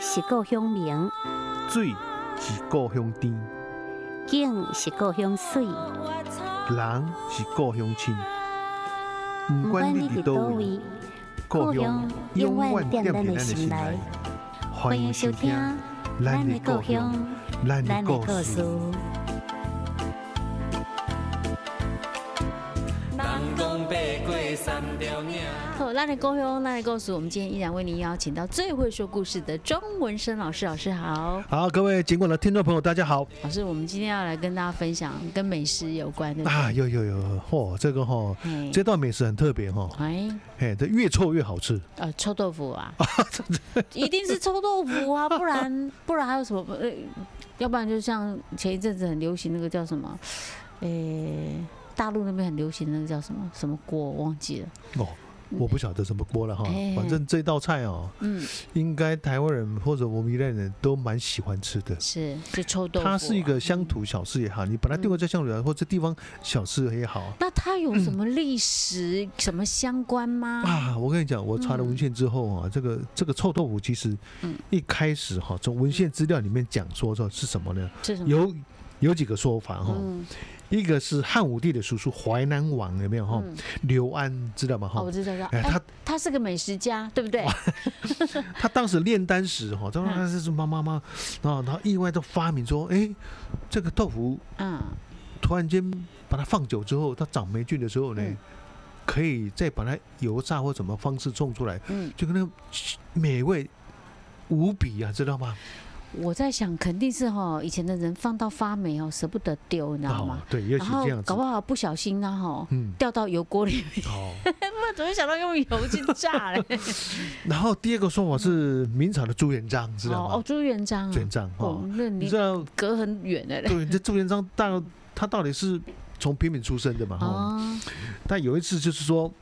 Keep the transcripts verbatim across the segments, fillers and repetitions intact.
是故乡明， 水是故乡甜， 景是故乡水， 人是故乡亲。不不管你伫倒位，故乡永远踮咱的心内。欢迎收听《咱的故乡，咱的故事》。好，咱的故乡，咱的故事。我们今天依然为您邀请到最会说故事的庄文生老师。老师好。 好，各位尽管的听众朋友，大家好。 老师，我们今天要来跟大家分享跟美食有关的啊，有有有，嚯、哦，这个哈、哦，这道美食很特别哈、哦。哎，哎，这越臭越好吃。 呃，臭豆腐啊，一定是臭豆腐啊，不然不然还有什么？呃，要不然就像前一阵子很流行那个叫什么，诶、欸。大陆那边很流行的那个叫什么什么锅，我忘记了。哦， 我不晓得什么锅了哈。欸、反正这道菜哦，嗯，应该台湾人或者我们宜兰人都蛮喜欢吃的。 是，就臭豆腐、啊。 它是一个乡土小吃也好，你把它丢在乡土或者地方小吃也好。 那它有什么历史、嗯、什么相关吗？ 啊，我跟你讲，我查了文献之后啊，嗯、这个这个臭豆腐其实一开始哈，从文献资料里面讲说说是什么呢？ 是什么？ 有有几个说法哈。嗯，一个是汉武帝的叔叔淮南王，有没有哈？嗯、刘安知道吗？哈、 哦，我知道。哎，他他是个美食家，对不对？ 他当时炼丹时哈，他说他是妈妈妈，然后他意外的发明说，哎，这个豆腐，嗯，突然间把它放久之后，它长霉菌的时候呢，嗯、可以再把它油炸或什么方式种出来，嗯，就跟那美味无比啊，知道吗？ 我在想，肯定是哈，以前的人放到发霉哦，舍不得丢，你知道吗？ 哦、对，也许这样子， 搞不好不小心呢，哈，嗯，掉到油锅里面。哦，我怎么想到用油去炸嘞？ 然后第二个说法是明朝的朱元璋，知道吗？ 哦，朱元璋， 朱元璋，哦， 那你知道隔很远的嘞。 对，这朱元璋到他到底是从平民出身的嘛？哦，但有一次就是说，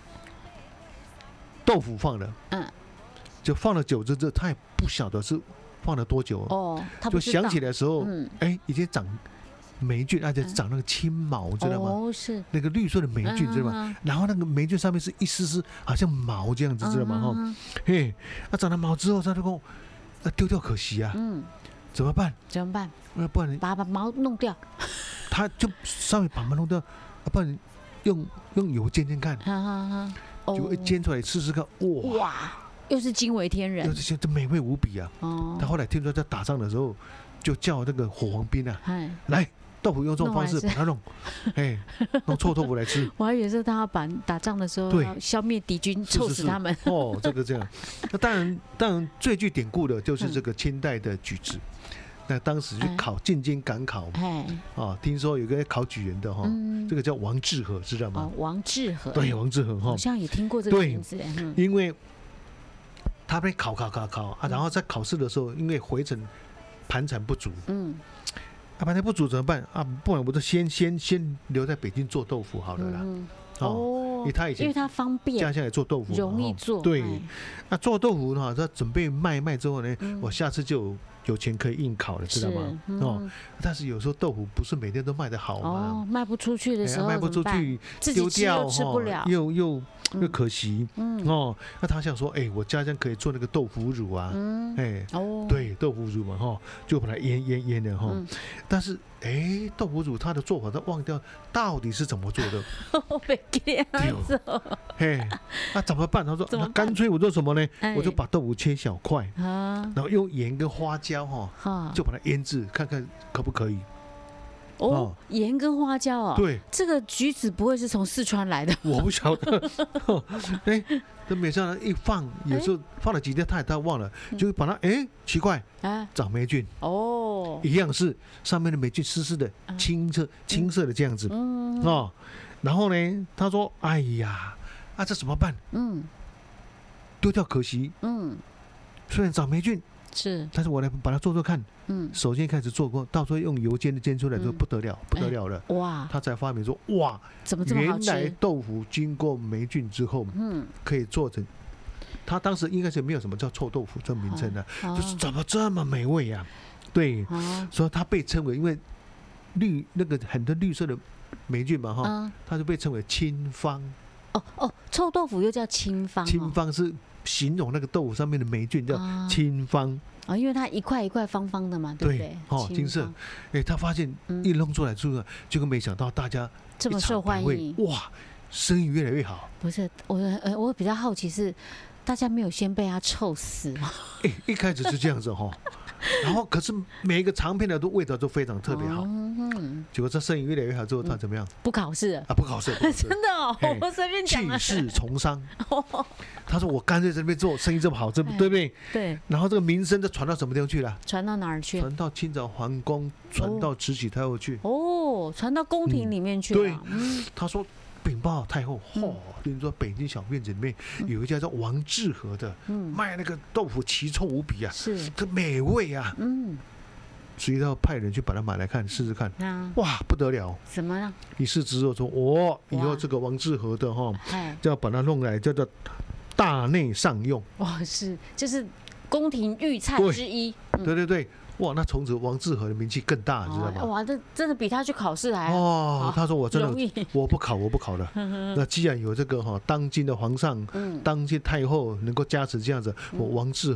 豆腐放了，嗯，就放了久之后，他也不晓得是。放了多久？哦，就想起来的时候，嗯，哎，已经长霉菌，而且长那个青毛，知道吗？ 哦，是那个绿色的霉菌，知道吗？然后那个霉菌上面是一丝丝，好像毛这样子，知道吗？哈，嘿，那长了毛之后，他就说，那丢掉可惜啊，嗯，怎么办？ 怎么办？ 那不然把把毛弄掉， 他就稍微把毛弄掉，不然用用油煎煎看，就一煎出来试试看，哇！ 又是惊为天人， 又是这美味无比啊！哦，他后来听说在打仗的时候，就叫那个火黄兵啊，来豆腐用这种方式把它弄，哎，弄臭豆腐来吃。 我还以为是他把打仗的时候要消灭敌军，臭死他们。 是是是哦，这个这样。那当然，当然最具典故的就是这个清代的举子。那当时去考进京赶考，哎，啊，听说有个考举人的哈，嗯、这个叫王致和，知道吗？ 哦，王致和。 对，王致和哈， 好像也听过这个名字。 嗯、因为他被考考考考啊，然后在考试的时候，因为回程盘缠不足，嗯，啊，盘缠不足怎么办啊？不然我就先先先留在北京做豆腐好了啦。嗯、 哦， 因为他以前因为他方便， 家乡也做豆腐， 容易做。 对，那做豆腐呢，他准备卖卖之后呢，嗯、我下次就有。有钱可以应考了，知道吗？嗯、哦，但是有时候豆腐不是每天都卖得好嘛， 哦，卖不出去的时候、哎、 卖不出去，丢掉又吃不了，又又又可惜，嗯、哦。那他想说，哎，我家乡可以做那个豆腐乳啊，嗯、哎，哦，对，豆腐乳嘛，哈、哦，就把它腌腌腌的哈。嗯、但是，哎，豆腐乳它的做法都忘掉，到底是怎么做的？ 我没给他做。 嘿，那、啊、怎么办？他说，那干脆我做什么呢？哎、我就把豆腐切小块，啊、然后用盐跟花椒。哈，就把它腌制，看看可不可以。 哦，盐跟花椒哦， 对， 这个橘子不会是从四川来的？ 我不晓得。哎，这没想到一放，有时候放了几天，他也他忘了，就把它哎，奇怪，啊，长霉菌。哦，一样是上面的霉菌湿湿的、青色、青色的这样子。嗯哦，然后呢，他说：“哎呀，啊，这怎么办？嗯，丢掉可惜。嗯，虽然长霉菌。”是，但是我来把它做做看。嗯，首先开始做过，到时候用油煎的煎出来就不得了，嗯、不得了了。欸、哇！他才发明说，哇， 怎么这么好吃？ 原来豆腐经过霉菌之后，嗯，可以做成。他当时应该是没有什么叫臭豆腐这名称的，哦、就是怎么这么美味呀、啊？对，哦、所以它被称为，因为绿那个很多绿色的霉菌嘛，哈、嗯，它就被称为清芳。 哦哦，臭豆腐又叫清芳、哦。 清芳是。 形容那个豆腐上面的霉菌叫青方啊，因为它一块一块方方的嘛，对不对？ 哦，金色。哎，他发现一弄出来之后，结果没想到大家这么受欢迎， 哇，生意越来越好。 不是我，呃，我比较好奇是，大家没有先被它臭死吗？ 哎，一开始是这样子哈。然后，可是每一个长片的都味道都非常特别好。嗯，结果这生意越来越好之后，他怎么样？ 不考试了啊，不考试， 真的哦，我随便讲去世从商。他说：“我干脆在这边做生意这么好，这对不对？ 对。 然后这个名声就传到什么地方去了？ 传到哪儿去？ 传到清朝皇宫，传到慈禧太后去。 哦，传到宫廷里面去。 对，他说。”禀报太后，嚯！听说北京小院子里面有一家叫王致和的，卖那个豆腐奇臭无比啊， 是， 这美味啊，嗯，所以要派人去把它买来看试试看，哇，不得了！ 什么呢？ 一试之后说，哦，以后这个王致和的哈，就要把它弄来叫做大内上用。 哇，是，就是宫廷御菜之一。 对对对。哇，那从此王致和的名气更大，你知道吗？ 哇，这真的比他去考试还哦。他说我真的我不考，我不考了。那既然有这个哈，当今的皇上、当今太后能够加持这样子，我王致